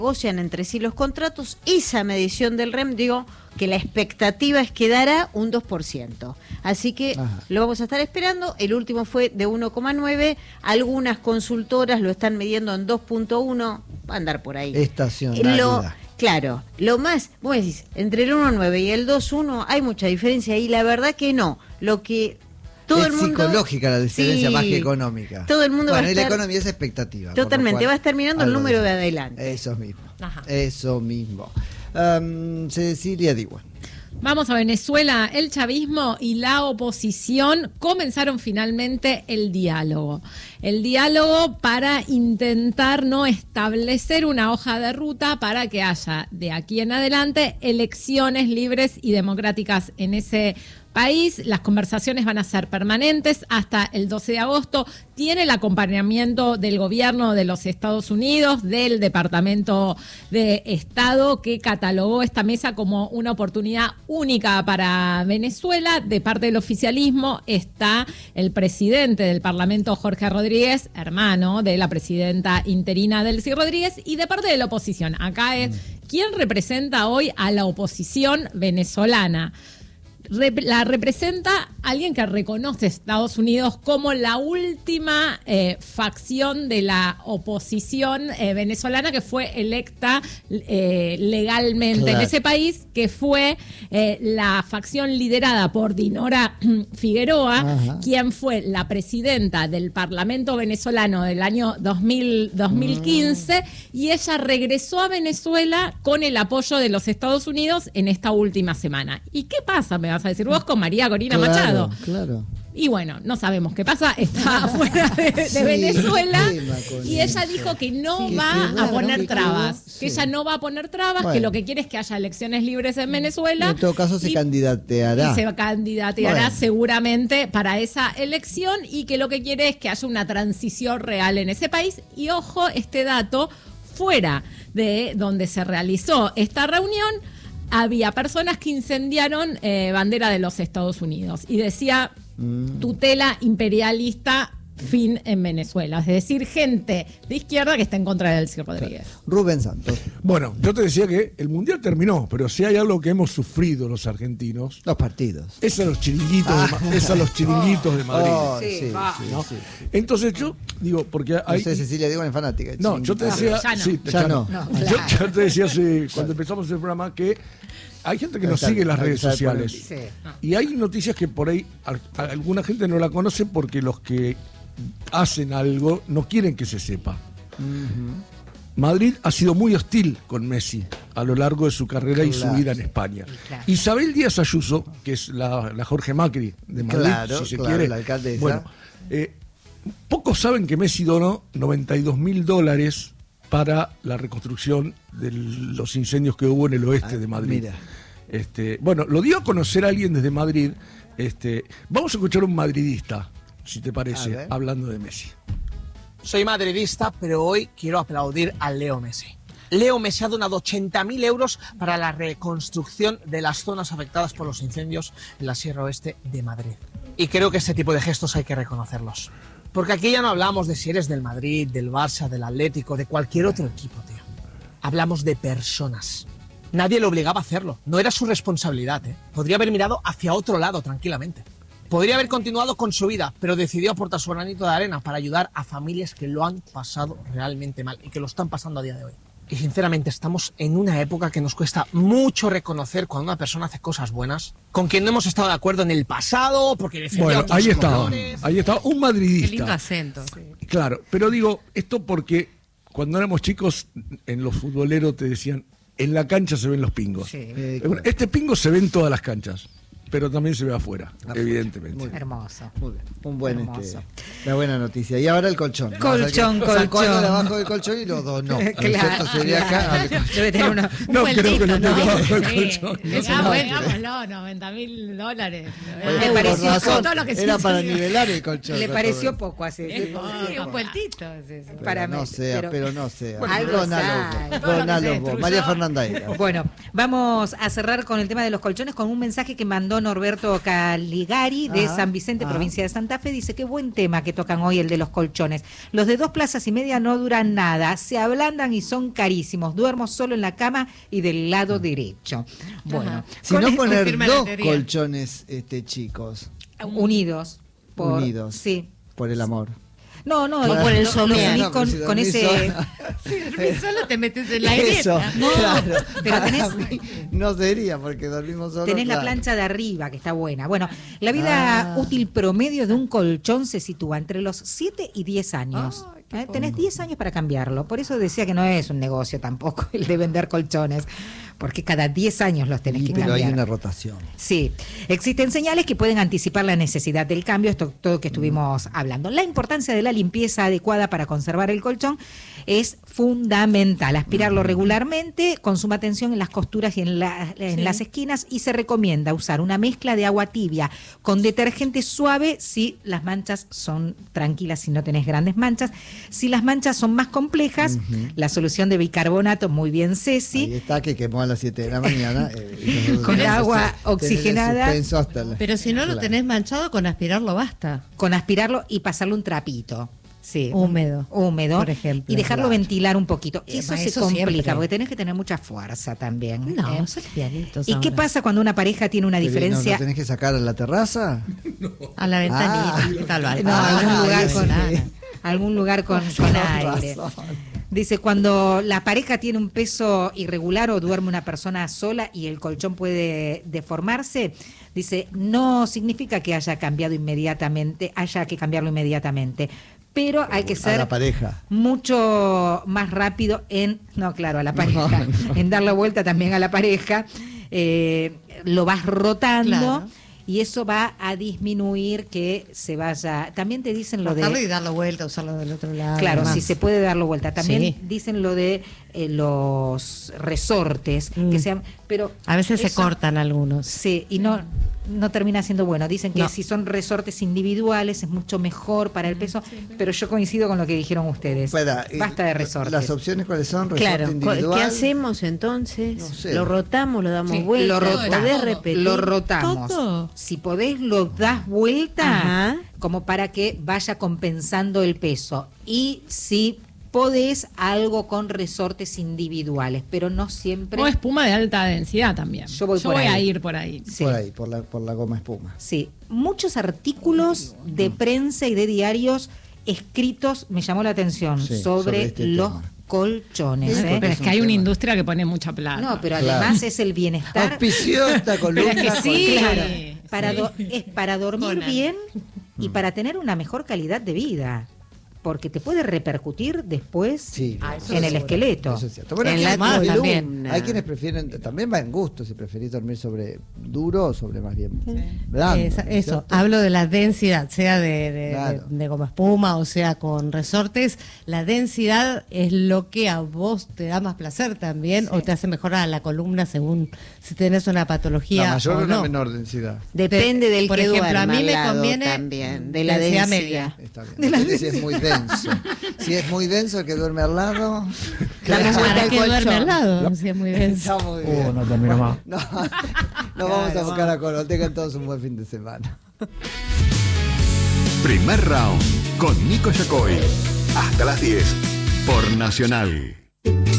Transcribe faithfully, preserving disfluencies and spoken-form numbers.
negocian entre sí los contratos, esa medición del R E M, digo que la expectativa es que dará un dos por ciento. Así que Ajá. lo vamos a estar esperando. El último fue de uno coma nueve. Algunas consultoras lo están midiendo en dos punto uno. Va a andar por ahí. Estacionalidad. Lo, claro, lo más, vos decís, entre el uno coma nueve y el dos punto uno hay mucha diferencia y la verdad que no. Lo que todo es el mundo, psicológica la diferencia sí, más que económica. Todo el mundo bueno, va a y la estar, economía es expectativa. Totalmente, va a estar mirando el número de, de adelante. Eso mismo. Ajá. Eso mismo. Um, Cecilia Diwan. Vamos a Venezuela. El chavismo y la oposición comenzaron finalmente el diálogo. El diálogo para intentar no establecer una hoja de ruta para que haya de aquí en adelante elecciones libres y democráticas en ese país. Las conversaciones van a ser permanentes hasta el doce de agosto. Tiene el acompañamiento del gobierno de los Estados Unidos, del Departamento de Estado, que catalogó esta mesa como una oportunidad única para Venezuela. De parte del oficialismo está el presidente del Parlamento, Jorge Rodríguez, hermano de la presidenta interina Delcy Rodríguez, y de parte de la oposición. Acá es quién representa hoy a la oposición venezolana. La representa alguien que reconoce a Estados Unidos como la última eh, facción de la oposición eh, venezolana que fue electa eh, legalmente claro. en ese país, que fue eh, la facción liderada por Dinora Figueroa, Ajá. quien fue la presidenta del Parlamento venezolano del año dos mil, dos mil quince, mm. y ella regresó a Venezuela con el apoyo de los Estados Unidos en esta última semana. ¿Y qué pasa? Me vas a decir vos con María Corina claro, Machado. Claro. Y bueno, no sabemos qué pasa, está fuera de, de sí, Venezuela y ella dijo que no sí, va raro, a poner trabas, que sí. ella no va a poner trabas, bueno. que lo que quiere es que haya elecciones libres en Venezuela. Y en todo caso se y, candidateará. Y se candidateará bueno. seguramente para esa elección y que lo que quiere es que haya una transición real en ese país. Y ojo, este dato, fuera de donde se realizó esta reunión, había personas que incendiaron eh, bandera de los Estados Unidos y decía mm. tutela imperialista fin en Venezuela. Es decir, gente de izquierda que está en contra de Delcy Rodríguez. Rubén Santos. Bueno, yo te decía que el Mundial terminó, pero si hay algo que hemos sufrido los argentinos... Los partidos. Es a los chiringuitos, ah. de, es a los chiringuitos oh. de Madrid. Oh, sí, sí, sí, ¿no? sí, sí. Entonces yo digo, porque hay... No sé, Cecilia Diwan es fanática. No, yo te decía... Ya no. Sí, ya, ya no. no. Yo, yo te decía hace, cuando empezamos el programa que hay gente que nos sigue en las redes sociales. Sí. Y hay noticias que por ahí a, a alguna gente no la conoce porque los que hacen algo no quieren que se sepa. Uh-huh. Madrid ha sido muy hostil con Messi a lo largo de su carrera claro. y su vida en España. Claro. Isabel Díaz Ayuso, que es la, la Jorge Macri de Madrid, claro, si se claro, quiere. La alcaldesa. Bueno, eh, pocos saben que Messi donó noventa y dos mil dólares para la reconstrucción de los incendios que hubo en el oeste ah, de Madrid. Mira. Este, bueno, lo dio a conocer a alguien desde Madrid. Este, vamos a escuchar a un madridista, si te parece, hablando de Messi. Soy madridista, pero hoy quiero aplaudir a Leo Messi. Leo Messi ha donado ochenta mil euros para la reconstrucción de las zonas afectadas por los incendios en la Sierra Oeste de Madrid. Y creo que este tipo de gestos hay que reconocerlos. Porque aquí ya no hablamos de si eres del Madrid, del Barça, del Atlético, de cualquier otro equipo, tío. Hablamos de personas. Nadie le obligaba a hacerlo. No era su responsabilidad, ¿eh? Podría haber mirado hacia otro lado tranquilamente. Podría haber continuado con su vida, pero decidió aportar su granito de arena para ayudar a familias que lo han pasado realmente mal y que lo están pasando a día de hoy. Y sinceramente estamos en una época que nos cuesta mucho reconocer cuando una persona hace cosas buenas, con quien no hemos estado de acuerdo en el pasado, porque defendía bueno, otros ahí estaba, colores. Ahí estaba, un madridista. Qué lindo acento. Sí. Claro, pero digo, esto porque cuando éramos chicos, en los futboleros te decían, en la cancha se ven los pingos. Sí. Eh, claro. Este pingo se ve en todas las canchas, pero también se ve afuera, afuera. evidentemente. Muy hermoso. Muy bien. Un buen este, una buena noticia. Y ahora el colchón. Colchón, ¿no? colchón. Sacó algo debajo del colchón y lo donó. Claro. Sería acá. Debe tener una, un no, creo que no tengo debajo del sí. colchón. No, digámoslo, noventa mil dólares. Oye, le pareció razón, todo lo que era se para nivelar el colchón. Le pareció poco así. Sí, un vueltito es eso. Pero para no mí, sea, pero, pero no sea. Bueno, algo donalo vos. Donalo vos. María Fernanda. Bueno, vamos a cerrar con el tema de los colchones con un mensaje que mandó Don Norberto Caligari de Ajá, San Vicente, ajá. provincia de Santa Fe, dice: qué buen tema que tocan hoy, el de los colchones. Los de dos plazas y media no duran nada, se ablandan y son carísimos. Duermo solo en la cama y del lado derecho. Bueno, Si con no el- poner confirma la dos teoría. colchones este, chicos, unidos. Por, unidos Sí. por el amor. No, no, O no, por el no, somier. dormís No, con, pero si con dormís ese... sola. Si dormís solo te metes en la Eso, grieta. No, claro. pero Para tenés- mí no sería porque dormimos solos. Tenés la claro. plancha de arriba, que está buena. Bueno, la vida Ah. útil promedio de un colchón se sitúa entre los siete y diez años. ¿Eh? Tenés diez años para cambiarlo. Por eso decía que no es un negocio tampoco el de vender colchones, porque cada diez años los tenés Sí, que pero cambiar. hay una rotación. Sí, existen señales que pueden anticipar la necesidad del cambio, esto todo que estuvimos hablando. La importancia de la limpieza adecuada para conservar el colchón es fundamental. Aspirarlo regularmente, con suma atención en las costuras y en, la- en Sí. las esquinas, y se recomienda usar una mezcla de agua tibia con detergente suave si las manchas son tranquilas, si no tenés grandes manchas. Si las manchas son más complejas, la solución de bicarbonato, muy bien Ahí Ceci, está, que quemó a las siete de la mañana. eh, y nosotros Con tenemos agua ese- tener el oxigenada. suspenso hasta la- Pero si no lo Claro. tenés manchado, con aspirarlo basta. con aspirarlo y pasarle un trapito. Sí. Húmedo, Húmedo. por ejemplo. Y dejarlo Claro. ventilar un poquito. Eh, Eso ma, se eso complica, siempre. porque tenés que tener mucha fuerza también. No, ¿eh? son pianitos. ¿Y qué ahora. pasa cuando una pareja tiene una Pero, ¿no- diferencia? ¿No tenés que sacar a la terraza? A la ventanita, Ah. ¿qué tal, Val? No, Ah, algún lugar sí. con algún lugar con, con aire. razón. Dice, cuando la pareja tiene un peso irregular o duerme una persona sola y el colchón puede deformarse, dice, no significa que haya cambiado inmediatamente, haya que cambiarlo inmediatamente. Pero hay que A ser la pareja. mucho más rápido en, no, claro, a la pareja, en dar la vuelta también a la pareja, eh, lo vas rotando. Claro. Y eso va a disminuir que se vaya. También te dicen lo Cortarlo y de. darlo vuelta, usarlo del otro lado. Claro, demás. si se puede darlo vuelta. También Sí. dicen lo de eh, los resortes, Mm. que sean. Pero A veces se eso- cortan algunos. Sí, y no, no termina siendo bueno. Dicen que No. si son resortes individuales es mucho mejor para el peso, pero yo coincido con lo que dijeron ustedes. Espera, y Basta de resortes. ¿Las opciones cuáles son? ¿Resorte Claro, co- individual? ¿qué hacemos entonces? No sé. Lo rotamos, lo damos Sí, vuelta, lo podés rotamos, repetir. lo rotamos. Todo. Si podés, lo das vuelta Ajá. como para que vaya compensando el peso. Y si podés, algo con resortes individuales, pero no siempre. O espuma de alta densidad también. Yo voy por a ahí. ir por ahí. Sí. Por ahí, por la, por la goma espuma. Sí, muchos artículos de prensa y de diarios escritos me llamó la atención Sí, sobre, sobre este los tema. colchones. Sí, ¿eh? Pero Es es un que hay una tema. industria que pone mucha plata. No, pero Claro. además es el bienestar. Auspició esta columna. Pero es que sí. con- Claro, Sí, para sí. do- es para dormir Conan. bien y para tener una mejor calidad de vida, porque te puede repercutir después Sí, Ah, eso en el seguro. esqueleto. Eso es cierto. Bueno, En hay la quienes prefieren- columna. hay quienes prefieren, también va en gusto, si preferís dormir sobre duro o sobre más bien blando. Esa- ¿no es eso, cierto? hablo de la densidad, sea de, de, Claro. de- de goma espuma o sea con resortes. La densidad es lo que a vos te da más placer también o te hace mejorar la columna según si tenés una patología La mayor o o la no. menor densidad. Depende del Por que ejemplo, duerma a mí al me lado conviene también, de la densidad densidad. media. Está bien. Depende si es muy denso. Si es muy denso, el que duerme al lado. Damos ¿Para vuelta al qué duerme colchón. al lado? Si es muy denso. Está muy bien. Oh, no termino más. No, no vamos a buscar a Colo. Tengan todos un buen fin de semana. Primer round con Nico Yacoy. Hasta las diez por Nacional.